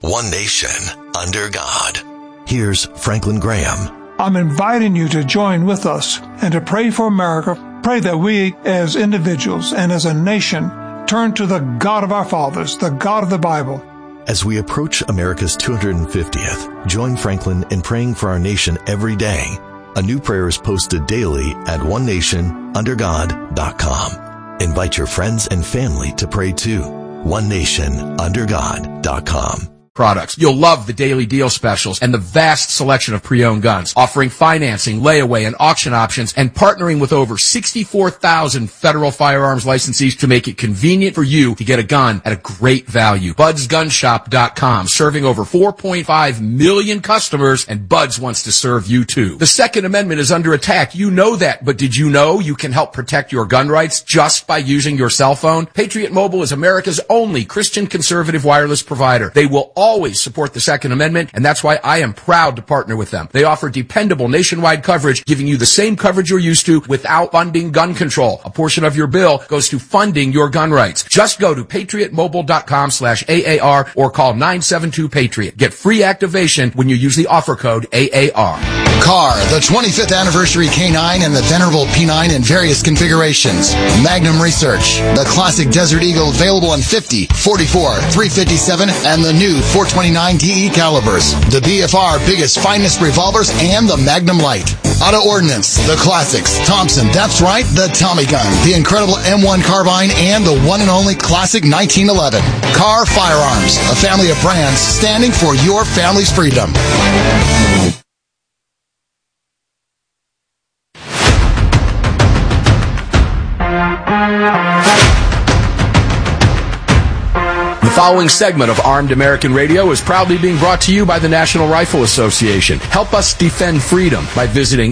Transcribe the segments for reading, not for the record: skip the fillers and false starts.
one nation, under God. Here's Franklin Graham. I'm inviting you to join with us and to pray for America. Pray that we as individuals and as a nation turn to the God of our fathers, the God of the Bible. As we approach America's 250th, join Franklin in praying for our nation every day. A new prayer is posted daily at onenationundergod.com. Invite your friends and family to pray too. onenationundergod.com. Products. You'll love the daily deal specials and the vast selection of pre-owned guns, offering financing, layaway, and auction options, and partnering with over 64,000 federal firearms licensees to make it convenient for you to get a gun at a great value. BudsGunShop.com, serving over 4.5 million customers, and Buds wants to serve you too. The Second Amendment is under attack. You know that, but did you know you can help protect your gun rights just by using your cell phone? Patriot Mobile is America's only Christian conservative wireless provider. They will always support the Second Amendment, and that's why I am proud to partner with them. They offer dependable nationwide coverage, giving you the same coverage you're used to without funding gun control. A portion of your bill goes to funding your gun rights. Just go to patriotmobile.com/AAR or call 972-PATRIOT. Get free activation when you use the offer code AAR. CAR, the 25th anniversary K9 and the venerable P9 in various configurations. Magnum Research, the classic Desert Eagle available in 50, 44, 357, and the new 429 DE calibers. The BFR biggest, finest revolvers, and the Magnum Light. Auto Ordnance, the classics. Thompson, that's right, the Tommy gun, the incredible M1 carbine, and the one and only classic 1911. CAR Firearms, a family of brands standing for your family's freedom. The following segment of Armed American Radio is proudly being brought to you by the National Rifle Association. Help us defend freedom by visiting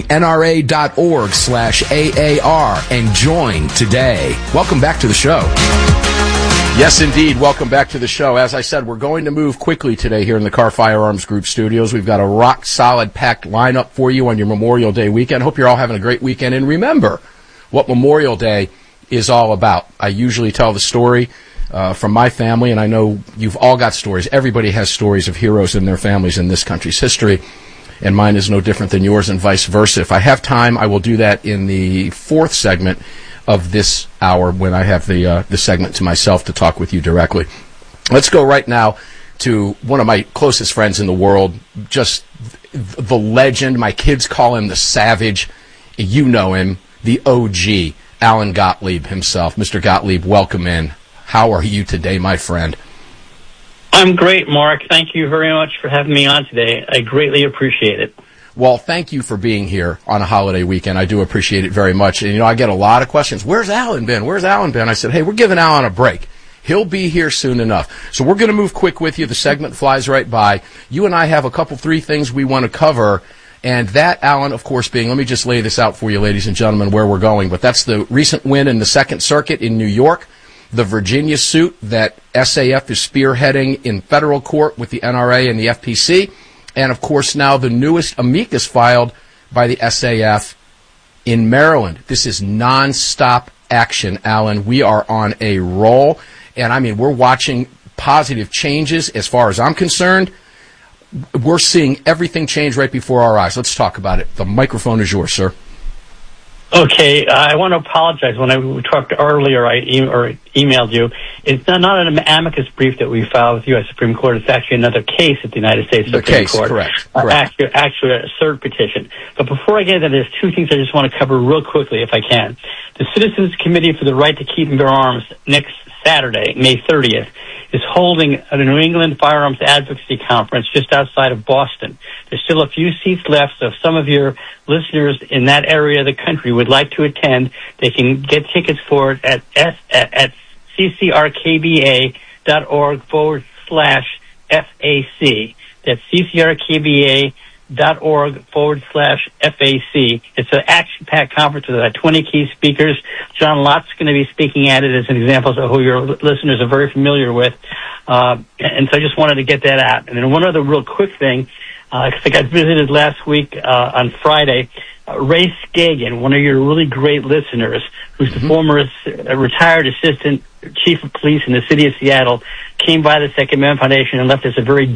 nra.org/AAR and join today. Welcome back to the show. Yes, indeed. Welcome back to the show. As I said, we're going to move quickly today here in the CAR Firearms Group studios. We've got a rock-solid packed lineup for you on your Memorial Day weekend. Hope you're all having a great weekend. And remember what Memorial Day is all about. I usually tell the story from my family, and I know you've all got stories. Everybody has stories of heroes in their families in this country's history, and mine is no different than yours and vice versa. If I have time, I will do that in the fourth segment of this hour when I have the segment to myself to talk with you directly. Let's go right now to one of my closest friends in the world, just the legend. My kids call him the Savage. You know him, the OG, Alan Gottlieb himself. Mr. Gottlieb, welcome in. How are you today, my friend? I'm great, Mark. Thank you very much for having me on today. I greatly appreciate it. Well, thank you for being here on a holiday weekend. I do appreciate it very much. And, I get a lot of questions. Where's Alan been? Where's Alan been? I said, hey, we're giving Alan a break. He'll be here soon enough. So we're going to move quick with you. The segment flies right by. You and I have a couple, three things we want to cover. And that, Alan, of course, being, let me just lay this out for you, ladies and gentlemen, where we're going. But that's the recent win in the Second Circuit in New York. The Virginia suit that SAF is spearheading in federal court with the NRA and the FPC, and, of course, now the newest amicus filed by the SAF in Maryland. This is nonstop action, Alan. We are on a roll, and, we're watching positive changes as far as I'm concerned. We're seeing everything change right before our eyes. Let's talk about it. The microphone is yours, sir. Okay, I want to apologize. When I talked earlier, I emailed you. It's not an amicus brief that we filed with the U.S. Supreme Court. It's actually another case at the United States Supreme Court. Correct. Actually, a cert petition. But before I get into that, there's two things I just want to cover real quickly, if I can. The Citizens Committee for the Right to Keep and Bear Arms next Saturday, May 30th, is holding a New England Firearms Advocacy Conference just outside of Boston. There's still a few seats left, so if some of your listeners in that area of the country would like to attend, they can get tickets for it at ccrkba.org/FAC. That's ccrkba.org/FAC. It's an action-packed conference with 20 key speakers. John Lott's going to be speaking at it as an example of who your listeners are very familiar with. And so I just wanted to get that out. And then one other real quick thing, because I got visited last week on Friday. Ray Skagen, one of your really great listeners, who's the former retired assistant chief of police in the city of Seattle, came by the Second Amendment Foundation and left us a very